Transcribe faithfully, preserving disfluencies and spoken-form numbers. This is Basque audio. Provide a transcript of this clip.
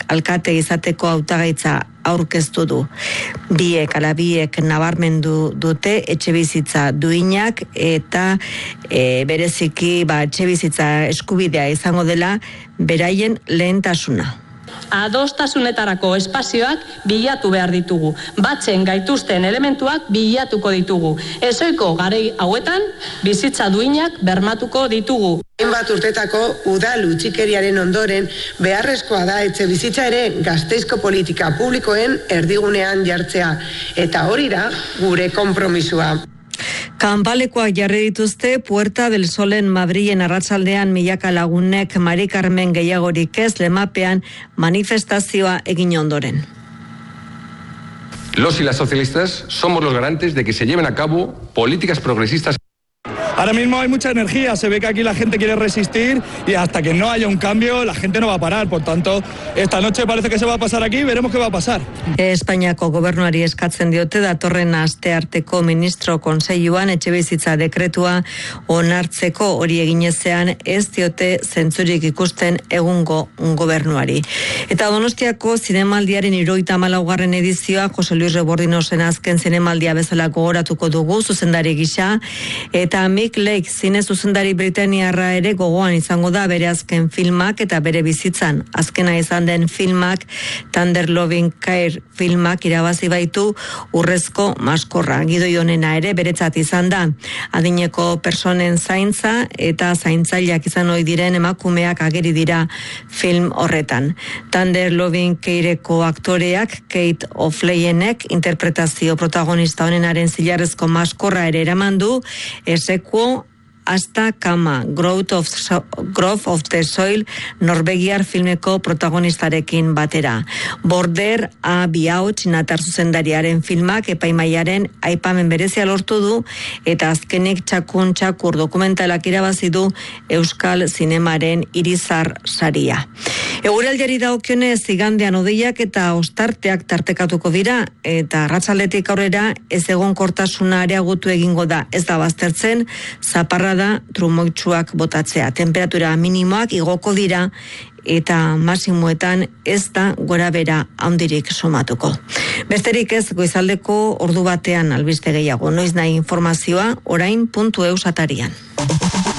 alkate izateko hautagaitza aurkeztu du. Biek ala biek nabarmendu dute etxebizitza duinak eta e, bereziki ba, etxebizitza eskubidea izango dela beraien lehentasuna. Adostasunetarako espazioak bilatu behar ditugu. Batzen gaituzten elementuak bilatuko ditugu. Ezoiko garei hauetan bizitza duinak bermatuko ditugu. Hainbat urtetako udal utzikeriaren ondoren beharrezkoa da etxe bizitza ere Gasteizko politika publikoen erdigunean jartzea. Eta hori da gure konpromisua. Kanpalekoak jarri dituzte Puerta del Solen Madrilen arratsaldean milaka lagunek Mari Carmen gehiagorik ez Lemapean manifestazioa egin ondoren. Los y las socialistas somos los garantes de que se lleven a cabo políticas progresistas. Ahora mismo hay mucha energía, se ve que aquí la gente quiere resistir y hasta que no haya un cambio la gente no va a parar. Por tanto, esta noche parece que se va a pasar aquí, veremos qué va a pasar. Espainiako gobernuari eskatzen diote datorren astearteko ministro kontseiluan etxebizitza dekretua onartzeko, hori egin ezean ez diote zentzurik ikusten egungo gobernuari. Eta Donostiako zinemaldiaren hirurogeita hamalaugarren edizioa Jose Luis Rebordinosen azken zinemaldia bezala gogoratuko dugu zuzendari gisa, eta Mick Lake zine zuzendari britainiarra ere gogoan izango da bere azken filmak eta bere bizitzan azkena izan den filmak, Thunder Loving Care filmak irabazi baitu urrezko maskorra. Gidoi honena ere beretzat izan da. Adineko personen zaintza eta zaintzaileak izan ohi diren emakumeak ageri dira film horretan. Thunder Loving Careko aktoreak Kate O'Flahenek interpretazio protagonista honenaren zilarrezko maskorra ere eraman du, esekuo hasta kama, Growth of, so- Growth of the Soil norvegiar filmeko protagonistarekin batera. Border a Biauch natar zuzendariaren filmak epaimaiaren aipamen berezia lortu du eta azkenik txakun txakur dokumentalak irabazi du Euskal Zinemaren Irizar saria. Eguraldiari dagokionez igandean hodeiak eta ostarteak tartekatuko dira eta arratsaldetik aurrera ez egonkortasuna areagotu egingo da. Ez da baztertzen zaparra da trumoitsuak botatzea. Temperatura minimoak igoko dira eta masimoetan ez da gorabera handirik somatuko. Besterik ez goizaldeko ordu batean albiste gehiago. Noiz nahi informazioa orain puntu eus atarian.